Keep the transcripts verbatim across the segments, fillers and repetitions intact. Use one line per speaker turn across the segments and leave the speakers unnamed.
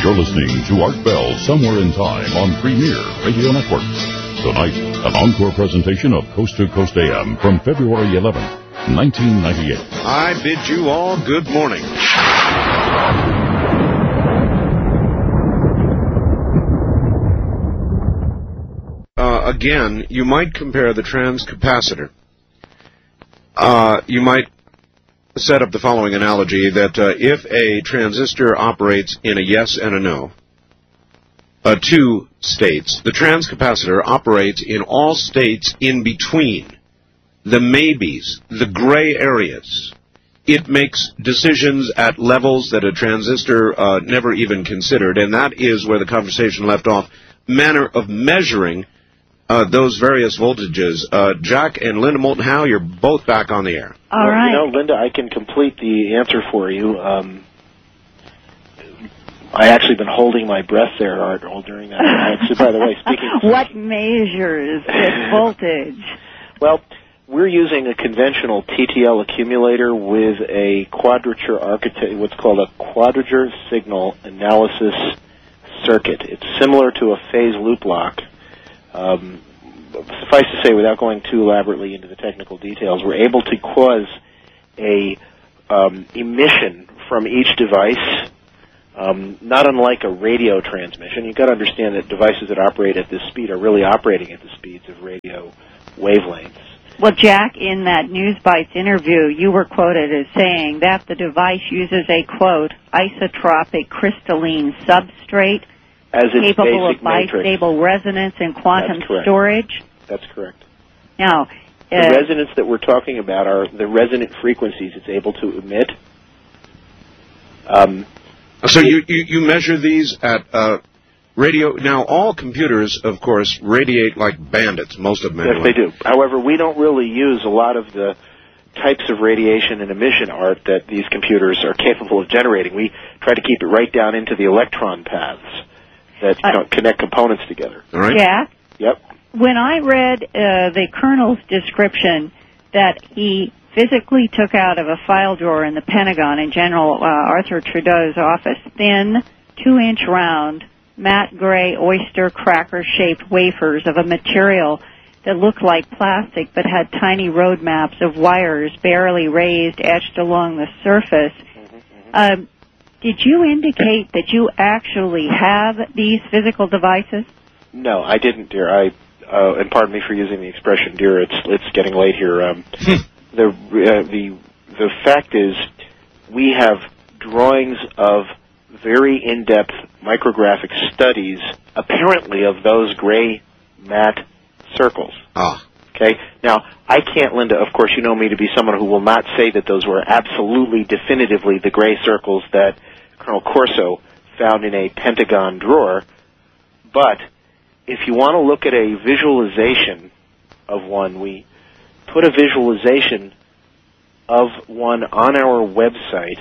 You're listening to Art Bell Somewhere in Time on Premier Radio Networks. Tonight, an encore presentation of Coast to Coast A M from February eleventh, nineteen ninety-eight.
I bid you all good morning. Uh, again, you might compare the transcapacitor. Uh, you might set up the following analogy that uh, if a transistor operates in a yes and a no, uh, two states, the transcapacitor operates in all states in between, the maybes, the gray areas. It makes decisions at levels that a transistor uh, never even considered, and that is where the conversation left off, manner of measuring Uh, those various voltages. Uh, Jack and Linda Moulton Howe, you're both back on the air.
All
well,
right.
You know, Linda, I can complete the answer for you. Um, I actually been holding my breath there, Art, all during that. Actually, by the way, speaking of
what measures this voltage?
Well, we're using a conventional T T L accumulator with a quadrature architect, what's called a quadrature signal analysis circuit. It's similar to a phase loop lock. Um, suffice to say, without going too elaborately into the technical details, we're able to cause a um, emission from each device, um, not unlike a radio transmission. You've got to understand that devices that operate at this speed are really operating at the speeds of radio wavelengths.
Well, Jack, in that News Bites interview, you were quoted as saying that the device uses a, quote, isotropic crystalline substrate
As its
capable of
basic matrix.
bistable resonance and quantum
That's correct.
storage?
That's correct.
Now, uh,
the resonance that we're talking about are the resonant frequencies it's able to emit. Um,
so you, you, you measure these at uh, radio. Now, all computers, of course, radiate like bandits, most of them
Yes,
anyway.
they do. However, we don't really use a lot of the types of radiation and emission, Art, that these computers are capable of generating. We try to keep it right down into the electron paths that
Uh,
connect components together.
All right?
Jack?
Yep.
When I read uh, the colonel's description that he physically took out of a file drawer in the Pentagon in General uh, Arthur Trudeau's office thin, two-inch round, matte gray oyster cracker-shaped wafers of a material that looked like plastic but had tiny road maps of wires barely raised, etched along the surface,
Mm-hmm, mm-hmm.
um, did you indicate that you actually have these physical devices?
No, I didn't, dear. I uh, and pardon me for using the expression, dear. It's it's getting late here. Um, the uh, the the fact is, we have drawings of very in-depth micrographic studies, apparently of those gray matte circles.
Ah.
Okay. Now, I can't, Linda. Of course, you know me to be someone who will not say that those were absolutely, definitively the gray circles that Colonel Corso found in a Pentagon drawer. But if you want to look at a visualization of one, we put a visualization of one on our website,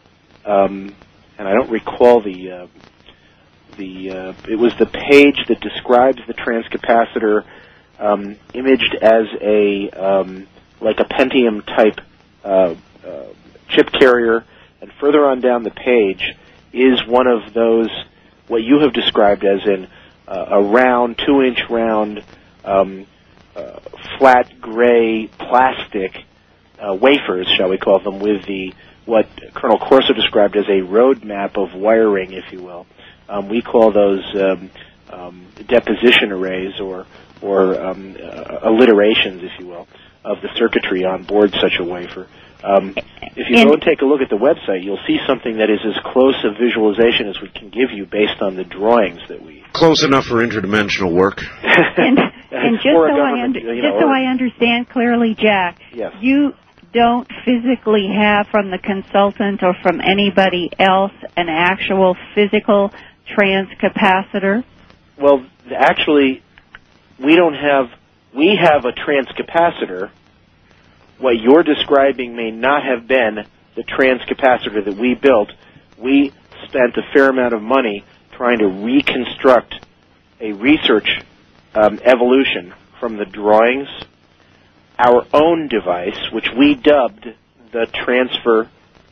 um, and I don't recall the uh, the. Uh, it was the page that describes the transcapacitor. Um, imaged as a um, like a Pentium type uh, uh, chip carrier, and further on down the page is one of those what you have described as in uh, a round, two-inch round, um, uh, flat gray plastic uh, wafers, shall we call them, with the what Colonel Corso described as a road map of wiring, if you will. Um, we call those um, um, deposition arrays or or um, uh, alliterations, if you will, of the circuitry on board such a wafer. Um, if you
and
go and take a look at the website, you'll see something that is as close a visualization as we can give you based on the drawings that we...
Close enough for interdimensional work.
and, and just,
For a
so I,
government,
under,
you
just
know,
so
or-
I understand clearly, Jack,
Yes.
you don't physically have from the consultant or from anybody else an actual physical transcapacitor?
Well, actually, we don't have... We have a transcapacitor. What you're describing may not have been the transcapacitor that we built. We spent a fair amount of money trying to reconstruct a research um, evolution from the drawings, our own device, which we dubbed the transfer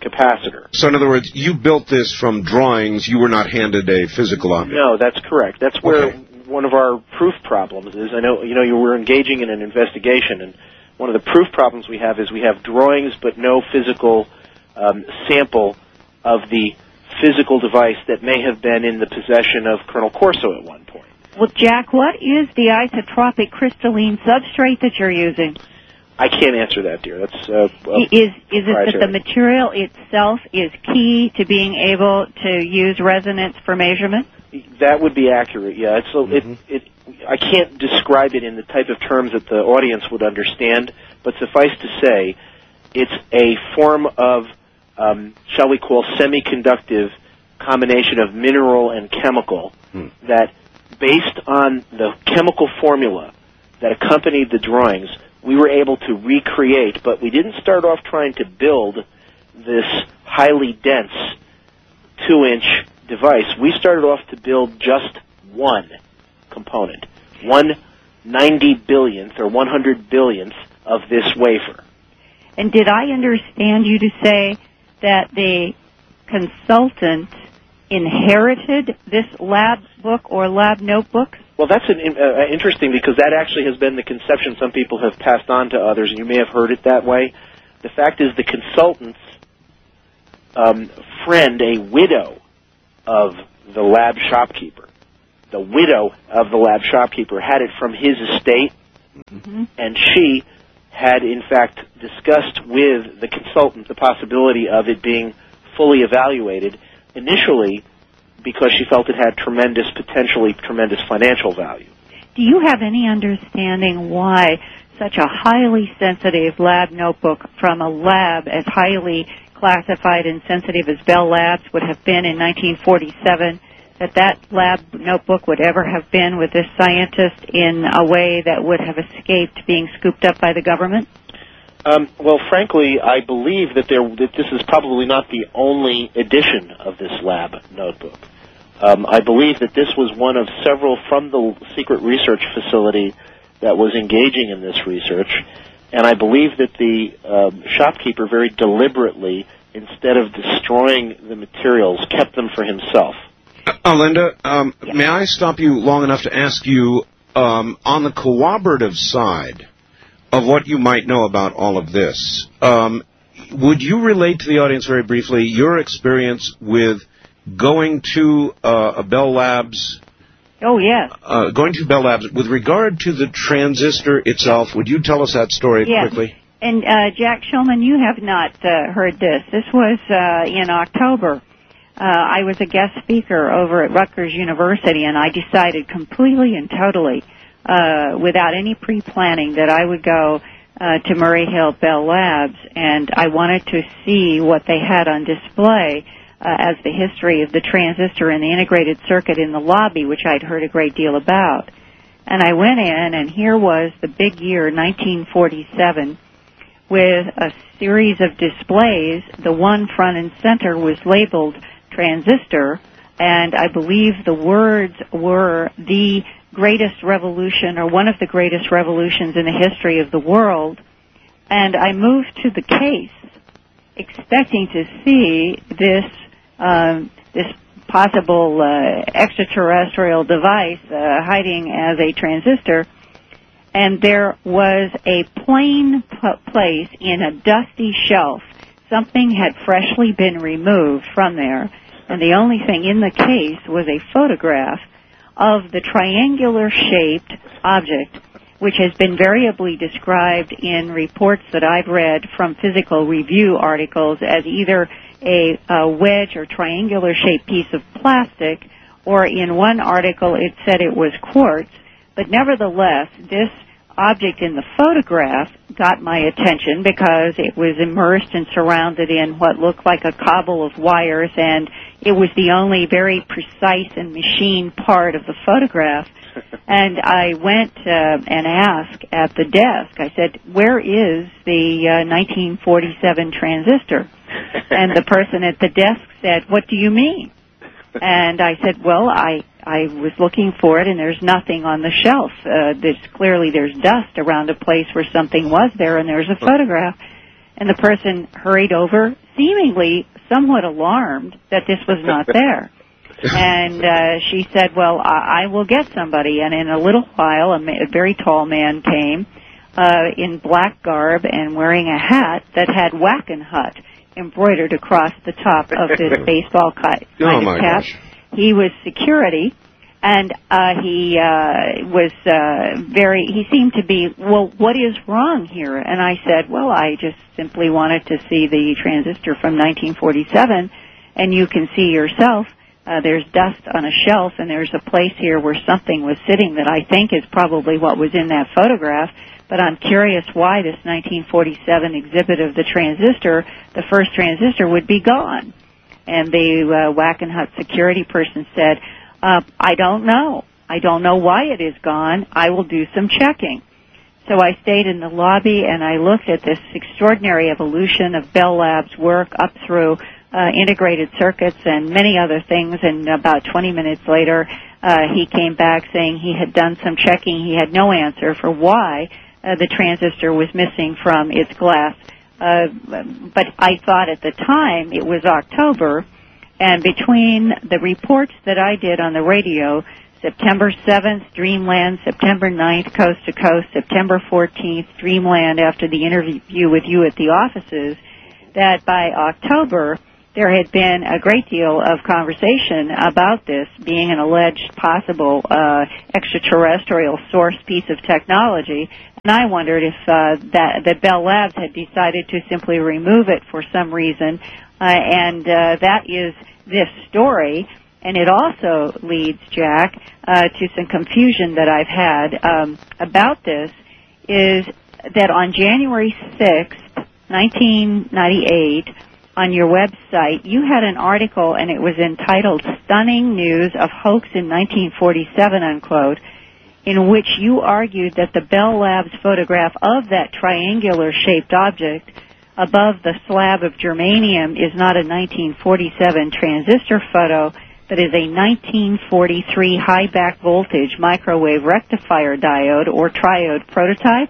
capacitor.
So in other words, you built this from drawings. You were not handed a physical object.
No, that's correct. That's where
Okay.
one of our proof problems is. I know, you know, you were engaging in an investigation, and one of the proof problems we have is we have drawings but no physical um, sample of the physical device that may have been in the possession of Colonel Corso at one point.
Well, Jack, what is the isotropic crystalline substrate that you're using?
I can't answer that, dear. That's uh, well,
Is is it that
proprietary.
the material itself is key to being able to use resonance for measurement?
That would be accurate, yeah. It's a,
Mm-hmm.
it, it, I can't describe it in the type of terms that the audience would understand, but suffice to say, it's a form of, um, shall we call, semiconductive combination of mineral and chemical
Hmm.
that, based on the chemical formula that accompanied the drawings, we were able to recreate, but we didn't start off trying to build this highly dense two-inch device. We started off to build just one component, one ninety billionth or one hundred billionth of this wafer.
And did I understand you to say that the consultant inherited this lab book or lab notebook?
Well, that's an, uh, interesting because that actually has been the conception some people have passed on to others, and you may have heard it that way. The fact is the consultant's um, friend, a widow of the lab shopkeeper, the widow of the lab shopkeeper had it from his estate,
Mm-hmm.
and she had, in fact, discussed with the consultant the possibility of it being fully evaluated, initially because she felt it had tremendous, potentially tremendous financial value.
Do you have any understanding why such a highly sensitive lab notebook from a lab as highly classified and sensitive as Bell Labs would have been in nineteen forty-seven, that that lab notebook would ever have been with this scientist in a way that would have escaped being scooped up by the government?
Um, well, frankly, I believe that, there, that this is probably not the only edition of this lab notebook. Um, I believe that this was one of several from the secret research facility that was engaging in this research, and I believe that the um, shopkeeper very deliberately, instead of destroying the materials, kept them for himself.
Uh, Linda, um, may I stop you long enough to ask you, um, on the cooperative side of what you might know about all of this, um, would you relate to the audience very briefly your experience with going to uh, a Bell Labs?
Oh, yes.
Uh, going to Bell Labs with regard to the transistor itself. Would you tell us that story
Yes.
quickly?
And uh, Jack Shulman, you have not uh, heard this. This was uh, in October. Uh, I was a guest speaker over at Rutgers University, and I decided completely and totally, uh, without any pre-planning, that I would go uh, to Murray Hill Bell Labs, and I wanted to see what they had on display uh, as the history of the transistor and the integrated circuit in the lobby, which I'd heard a great deal about. And I went in, and here was the big year, nineteen forty-seven, with a series of displays. The one front and center was labeled transistor, and I believe the words were the greatest revolution, or one of the greatest revolutions in the history of the world. And I moved to the case expecting to see this um, this possible uh, extraterrestrial device uh, hiding as a transistor, and there was a plain p- place in a dusty shelf. Something had freshly been removed from there, and the only thing in the case was a photograph of the triangular-shaped object, which has been variably described in reports that I've read from physical review articles as either a, a wedge or triangular-shaped piece of plastic, or in one article it said it was quartz. But nevertheless, this object in the photograph got my attention because it was immersed and surrounded in what looked like a cobble of wires, and it was the only very precise and machined part of the photograph. And I went uh, and asked at the desk, I said, where is the uh, nineteen forty-seven transistor? And the person at the desk said, what do you mean? And I said, well, I I was looking for it, and there's nothing on the shelf. Uh, there's clearly there's dust around a place where something was there, and there's a photograph. And the person hurried over, seemingly somewhat alarmed that this was not there. And uh, she said, well, I-, I will get somebody. And in a little while, a, ma- a very tall man came uh, in black garb and wearing a hat that had Wackenhut embroidered across the top of this baseball kind
oh
of
my
cap.
Gosh.
He was security, and uh, he uh, was uh, very, he seemed to be, well, what is wrong here? And I said, well, I just simply wanted to see the transistor from nineteen forty-seven, and you can see yourself. Uh, there's dust on a shelf, and there's a place here where something was sitting that I think is probably what was in that photograph. But I'm curious why this nineteen forty-seven exhibit of the transistor, the first transistor, would be gone. And the uh, Wackenhut security person said, uh, I don't know. I don't know why it is gone. I will do some checking. So I stayed in the lobby, and I looked at this extraordinary evolution of Bell Labs' work up through uh, integrated circuits and many other things. And about twenty minutes later, uh, he came back saying he had done some checking. He had no answer for why Uh, the transistor was missing from its glass. Uh, but I thought at the time it was October, and between the reports that I did on the radio, September seventh, Dreamland, September ninth, Coast to Coast, September fourteenth, Dreamland, after the interview with you at the offices, that by October there had been a great deal of conversation about this being an alleged possible uh, extraterrestrial source piece of technology. And I wondered if uh, that, that Bell Labs had decided to simply remove it for some reason. Uh, and uh, that is this story. And it also leads, Jack, uh, to some confusion that I've had um, about this, is that on January sixth, nineteen ninety-eight, on your website, you had an article, and it was entitled Stunning News of Hoax in nineteen forty-seven, unquote, in which you argued that the Bell Labs photograph of that triangular-shaped object above the slab of germanium is not a nineteen forty-seven transistor photo, but is a nineteen forty-three high back voltage microwave rectifier diode or triode prototype.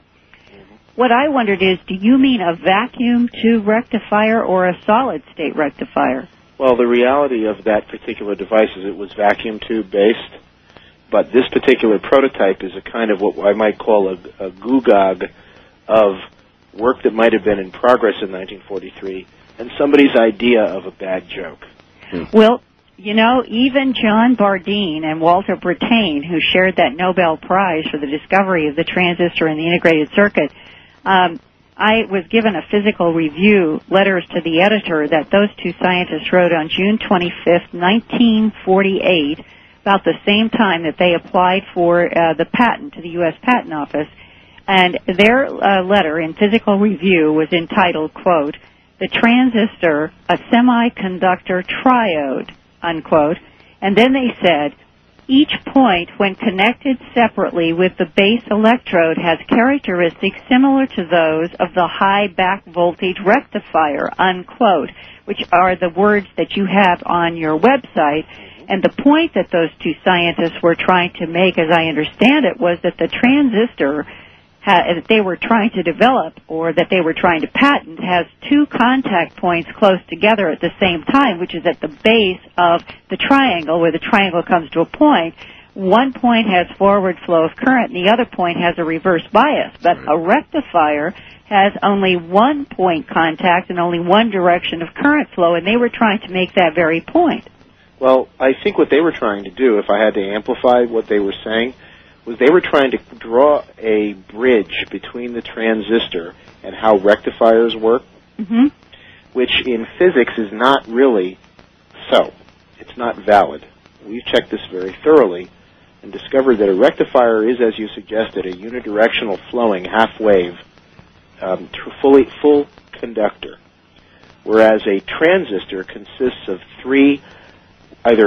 What I wondered is, do you mean a vacuum tube rectifier or a solid-state rectifier?
Well, the reality of that particular device is it was vacuum tube-based, but this particular prototype is a kind of what I might call a, a googog of work that might have been in progress in nineteen forty-three and somebody's idea of a bad joke.
Hmm. Well, you know, even John Bardeen and Walter Brattain, who shared that Nobel Prize for the discovery of the transistor and the integrated circuit, Um, I was given a physical review, letters to the editor, that those two scientists wrote on June twenty-fifth, nineteen forty-eight, about the same time that they applied for uh, the patent to the U S Patent Office. And their uh, letter in physical review was entitled, quote, "The Transistor, a Semiconductor Triode," unquote. And then they said, "Each point, when connected separately with the base electrode, has characteristics similar to those of the high back voltage rectifier," unquote, which are the words that you have on your website. And the point that those two scientists were trying to make, as I understand it, was that the transistor ha- that they were trying to develop, or that they were trying to patent, has two contact points close together at the same time, which is at the base of the triangle, where the triangle comes to a point. One point has forward flow of current, and the other point has a reverse bias. But a rectifier has only one point contact and only one direction of current flow, and they were trying to make that very point.
Well, I think what they were trying to do, if I had to amplify what they were saying, was they were trying to draw a bridge between the transistor and how rectifiers work,
mm-hmm.
which in physics is not really so. It's not valid. We've checked this very thoroughly and discovered that a rectifier is, as you suggested, a unidirectional flowing half-wave, um, tr- fully full conductor, whereas a transistor consists of three, either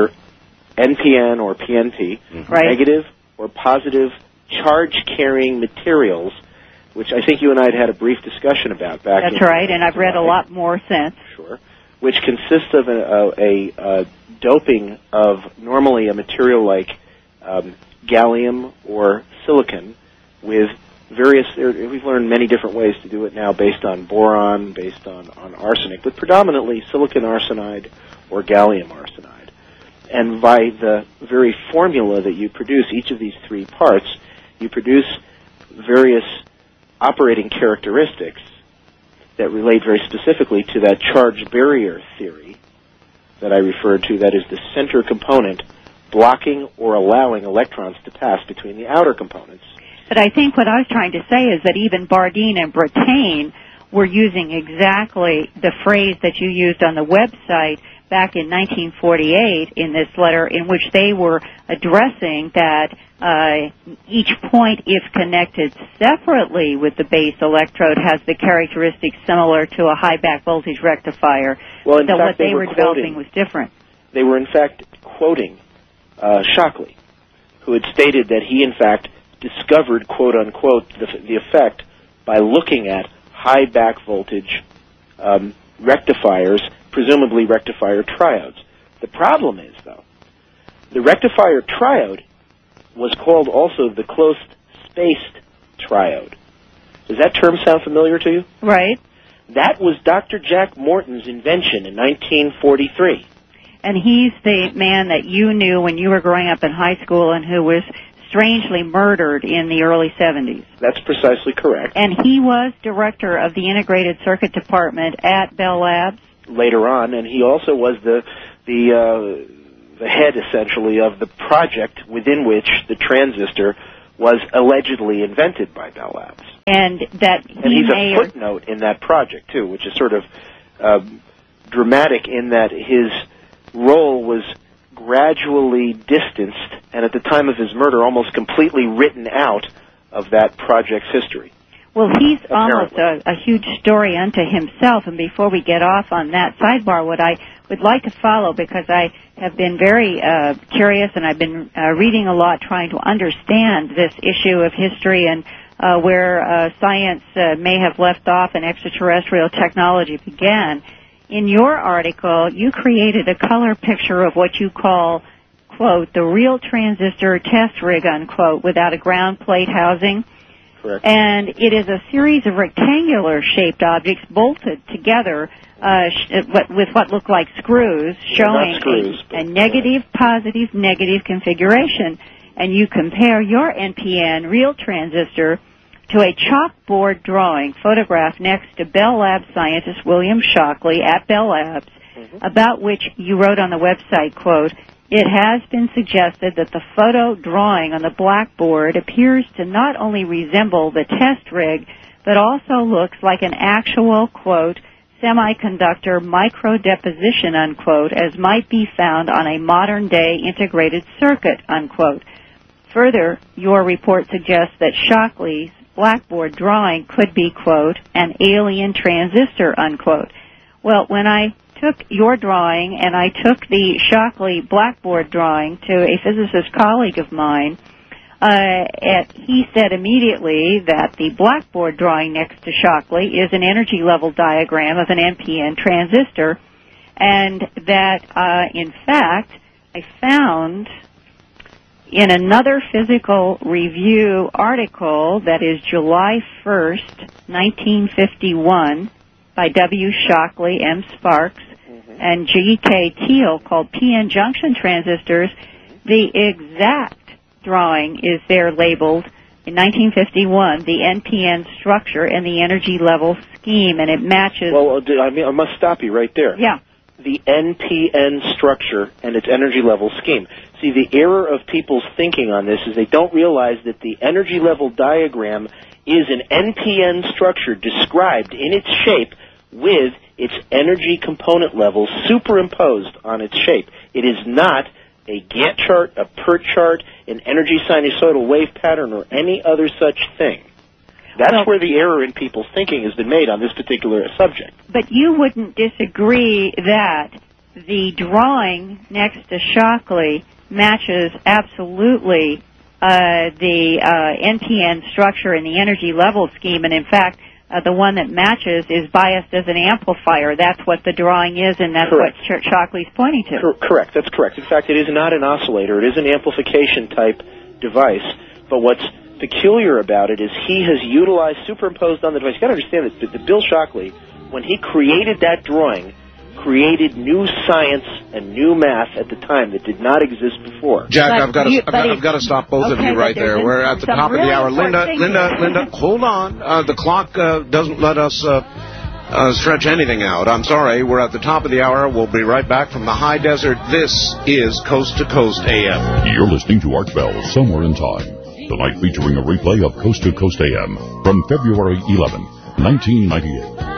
N P N or P N P,
right.
negative or positive charge-carrying materials, which I think you and I had had a brief discussion about back
That's
in
right, and I've read a lot more since.
Sure. Which consists of a, a, a, a doping of normally a material like um, gallium or silicon with various, we've learned many different ways to do it now based on boron, based on, on arsenic, but predominantly silicon arsenide or gallium arsenide. And by the very formula that you produce each of these three parts, you produce various operating characteristics that relate very specifically to that charge barrier theory that I referred to, that is the center component blocking or allowing electrons to pass between the outer components.
But I think what I was trying to say is that even Bardeen and Brattain were using exactly the phrase that you used on the website back in nineteen forty-eight in this letter, in which they were addressing that uh, each point, if connected separately with the base electrode, has the characteristics similar to a high back voltage rectifier.
Well, in
so
fact,
what they,
they
were,
were
developing was different.
They were, in fact, quoting uh, Shockley, who had stated that he, in fact, discovered, quote-unquote, the, the effect by looking at high back voltage um, rectifiers, presumably rectifier triodes. The problem is, though, the rectifier triode was called also the close-spaced triode. Does that term sound familiar to you?
Right.
That was Doctor Jack Morton's invention in nineteen forty-three.
And he's the man that you knew when you were growing up in high school and who was strangely murdered in the early seventies.
That's precisely correct.
And he was director of the Integrated Circuit Department at Bell Labs.
Later on, and he also was the the uh, the head, essentially, of the project within which the transistor was allegedly invented by Bell Labs.
And that he
and he's
may
a footnote in that project too, which is sort of uh, dramatic in that his role was gradually distanced, and at the time of his murder, almost completely written out of that project's history.
Well, he's
Apparently.
almost a, a huge story unto himself, and before we get off on that sidebar, what I would like to follow, because I have been very uh, curious and I've been uh, reading a lot trying to understand this issue of history and uh, where uh, science uh, may have left off and extraterrestrial technology began. In your article, you created a color picture of what you call, quote, the real transistor test rig, unquote, without a ground plate housing.
Correct.
And it is a series of rectangular-shaped objects bolted together uh, sh- with what look like screws, showing
screws,
a, a negative, positive, negative configuration. And you compare your N P N real transistor to a chalkboard drawing photographed next to Bell Labs scientist William Shockley at Bell Labs, mm-hmm. about which you wrote on the website, quote, it has been suggested that the photo drawing on the blackboard appears to not only resemble the test rig, but also looks like an actual, quote, semiconductor microdeposition, unquote, as might be found on a modern-day integrated circuit, unquote. Further, your report suggests that Shockley's blackboard drawing could be, quote, an alien transistor, unquote. Well, when I took your drawing and I took the Shockley blackboard drawing to a physicist colleague of mine, uh, at, he said immediately that the blackboard drawing next to Shockley is an energy level diagram of an N P N transistor, and that, uh, in fact, I found in another Physical Review article that is July first, nineteen fifty-one, by W. Shockley, M. Sparks, mm-hmm. and G K. Teal, called P N junction transistors, the exact drawing is there labeled in nineteen fifty-one, the N P N structure and the energy level scheme, and it matches.
Well, I mean, I must stop you right there.
Yeah.
The N P N structure and its energy level scheme. See, the error of people's thinking on this is they don't realize that the energy level diagram is an N P N structure described in its shape with its energy component levels superimposed on its shape. It is not a Gantt chart, a PERT chart, an energy sinusoidal wave pattern, or any other such thing. That's well, where the error in people's thinking has been made on this particular subject.
But you wouldn't disagree that the drawing next to Shockley matches absolutely uh, the uh, N P N structure and the energy level scheme, and in fact, uh, the one that matches is biased as an amplifier. That's what the drawing is, and that's correct. What Sh- Shockley's pointing to.
Cor- correct, that's correct. In fact, it is not an oscillator. It is an amplification-type device, but what's peculiar about it is he has utilized, superimposed on the device. You've got to understand that, that Bill Shockley, when he created that drawing, created new science and new math at the time that did not exist before.
Jack,
But
I've got to,
you-
I've got,
but
I've got to stop both of
okay,
you right
but
there.
there's
We're at the
some
top of
really
the hour.
important
Linda,
things
Linda,
here.
Linda, hold on. Uh, the clock uh, doesn't let us uh, uh, stretch anything out. I'm sorry. We're at the top of the hour. We'll be right back from the high desert. This is Coast to Coast A M.
You're listening to Art Bell, Somewhere in Time. Tonight featuring a replay of Coast to Coast A M from February eleventh, nineteen ninety-eight.